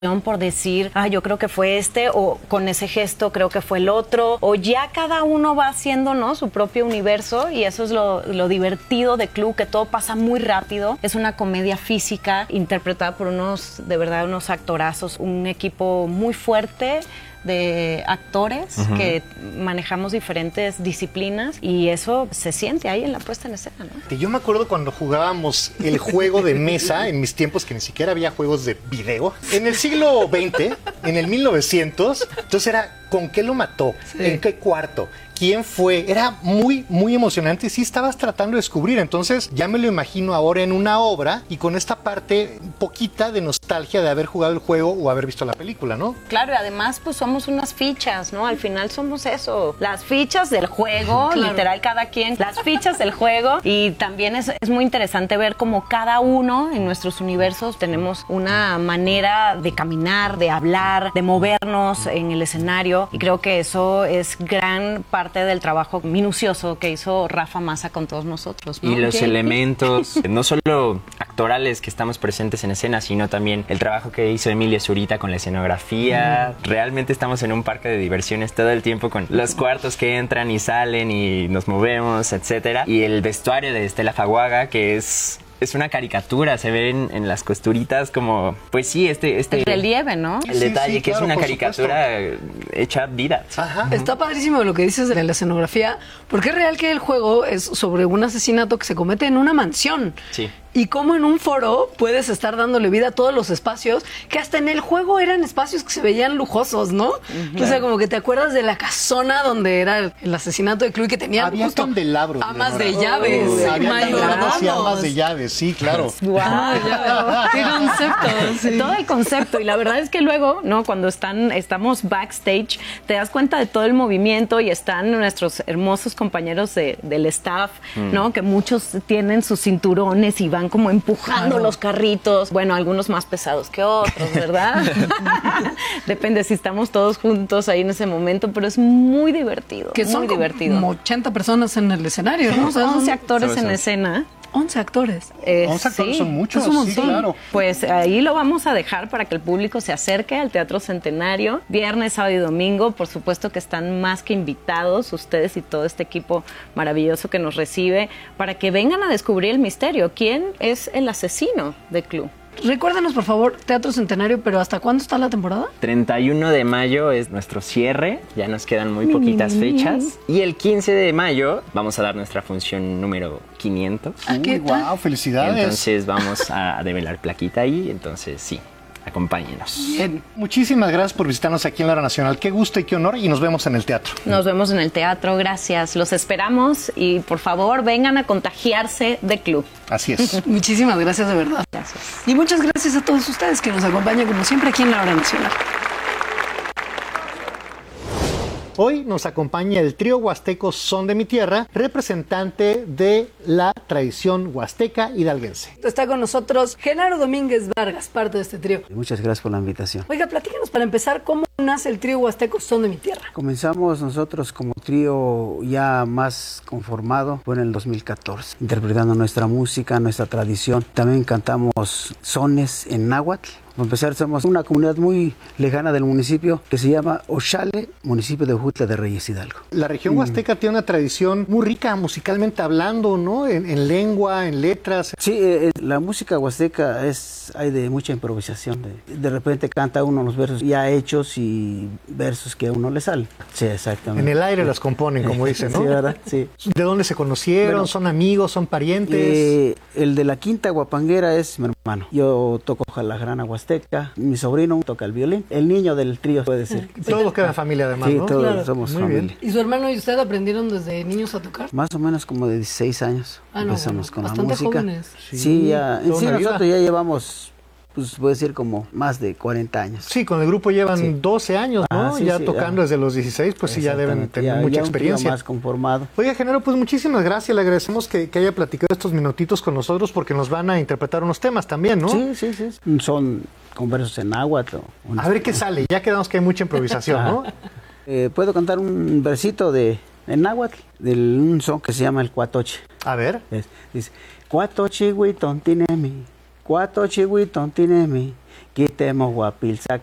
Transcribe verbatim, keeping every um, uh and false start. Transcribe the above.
por decir, ah, yo creo que fue este, o con ese gesto creo que fue el otro, o ya cada uno va haciendo, ¿no?, su propio universo, y eso es lo, lo divertido de Clue, que todo pasa muy rápido. Es una comedia física interpretada por unos, de verdad, unos actorazos, un equipo muy fuerte de actores uh-huh. que manejamos diferentes disciplinas, y eso se siente ahí en la puesta en escena, ¿no? Yo me acuerdo cuando jugábamos el juego de mesa en mis tiempos, que ni siquiera había juegos de video. En el siglo veinte, en el mil novecientos, entonces era ¿con qué lo mató? Sí. ¿En qué cuarto? ¿Quién fue? Era muy, muy emocionante y sí estabas tratando de descubrir. Entonces ya me lo imagino ahora en una obra y con esta parte poquita de nostalgia de haber jugado el juego o haber visto la película, ¿no? Claro, y además pues somos unas fichas, ¿no? Al final somos eso, las fichas del juego, claro. Literal cada quien, las fichas del juego, y también es, es muy interesante ver cómo cada uno en nuestros universos tenemos una manera de caminar, de hablar, de movernos en el escenario, y creo que eso es gran parte del trabajo minucioso que hizo Rafa Massa con todos nosotros, ¿no? Y los ¿Qué? elementos, no solo actorales que estamos presentes en escena, sino también el trabajo que hizo Emilia Zurita con la escenografía. Mm. Realmente estamos en un parque de diversiones todo el tiempo, con los cuartos que entran y salen y nos movemos, etcétera. Y el vestuario de Estela Faguaga, que es... es una caricatura, se ven en las costuritas como, pues sí, este... este el relieve, ¿no? El sí, detalle, sí, que claro, es una por caricatura supuesto. Hecha vida. Ajá. Está padrísimo lo que dices de la escenografía, porque es real que el juego es sobre un asesinato que se comete en una mansión. Sí. Y cómo en un foro puedes estar dándole vida a todos los espacios, que hasta en el juego eran espacios que se veían lujosos, ¿no? Uh-huh. O sea, como que te acuerdas de la casona donde era el asinato de Clue, que tenía había justo candelabros, amas de, de llaves, oh, había mayordomos y amas de llaves, sí, claro. Wow, qué concepto. Sí. Todo el concepto, y la verdad es que luego, ¿no?, cuando están, estamos backstage, te das cuenta de todo el movimiento y están nuestros hermosos compañeros de, del staff, mm. ¿no?, que muchos tienen sus cinturones y van como empujando claro. los carritos, bueno, algunos más pesados que otros, ¿verdad? Depende si estamos todos juntos ahí en ese momento, pero es muy divertido, que muy son divertido. Como ochenta personas en el escenario, ¿no? O sea, once actores en escena. once actores. Eh, once actores sí, son muchos, sí, sí, claro. Pues ahí lo vamos a dejar para que el público se acerque al Teatro Centenario. Viernes, sábado y domingo, por supuesto que están más que invitados ustedes y todo este equipo maravilloso que nos recibe, para que vengan a descubrir el misterio. ¿Quién es el asesino de Clue? Recuérdanos, por favor, Teatro Centenario, pero ¿hasta cuándo está la temporada? treinta y uno de mayo es nuestro cierre, ya nos quedan muy poquitas fechas. Y el quince de mayo vamos a dar nuestra función número quinientos. ¿Ah, qué tal? Wow, felicidades. Entonces vamos a develar plaquita ahí, entonces sí. Acompáñenos. Bien. Muchísimas gracias por visitarnos aquí en la Hora Nacional. Qué gusto y qué honor, y nos vemos en el teatro. Nos vemos en el teatro, gracias. Los esperamos y por favor vengan a contagiarse de Clue. Así es. Muchísimas gracias, de verdad. Gracias. Y muchas gracias a todos ustedes que nos acompañan como siempre aquí en la Hora Nacional. Hoy nos acompaña el trío huasteco Son de mi Tierra, representante de la tradición huasteca hidalguense. Está con nosotros Genaro Domínguez Vargas, parte de este trío. Muchas gracias por la invitación. Oiga, platícanos para empezar, ¿cómo nace el trío huasteco Son de mi Tierra? Comenzamos nosotros como trío ya más conformado, fue en el dos mil catorce, interpretando nuestra música, nuestra tradición. También cantamos sones en náhuatl. Para empezar, somos una comunidad muy lejana del municipio que se llama Oxale, municipio de Ojutla de Reyes, Hidalgo. La región huasteca mm. tiene una tradición muy rica musicalmente hablando, ¿no? En, en lengua, en letras. Sí, eh, la música huasteca es, hay de mucha improvisación. De, de repente canta uno los versos ya hechos y versos que a uno le salen. Sí, exactamente. En el aire las componen, como dicen, ¿no? Sí, ¿verdad? Sí. ¿De dónde se conocieron? Bueno, ¿son amigos? ¿Son parientes? Eh, el de la Quinta Guapanguera es mi hermano. Yo toco jalagrana huasteca. Mi sobrino toca el violín. El niño del trío puede ser. Todos quedan familia además, sí, ¿no? todos claro. somos Muy familia. bien. ¿Y su hermano y usted aprendieron desde niños a tocar? Más o menos como de dieciséis años. Ah, no, empezamos bueno, con la música. Jóvenes. Sí, sí, ya. En sí, vida. nosotros ya llevamos, pues voy a decir, como más de cuarenta años. Sí, con el grupo llevan sí. doce años, ¿no? Ah, sí, ya sí, tocando ya. desde los dieciséis, pues sí, ya deben tener ya, mucha ya experiencia. Un más conformado. Oiga, Genaro, pues muchísimas gracias. Le agradecemos que, que haya platicado estos minutitos con nosotros, porque nos van a interpretar unos temas también, ¿no? Sí, sí, sí. Son con versos en náhuatl. A ver qué sale. Ya quedamos que hay mucha improvisación, ¿no? eh, Puedo cantar un versito de en náhuatl, de un son que se llama el cuatoche. A ver. Es, dice, cuatoche huitontinemi, cuatoche huitontinemi, quitemos Huapilzac,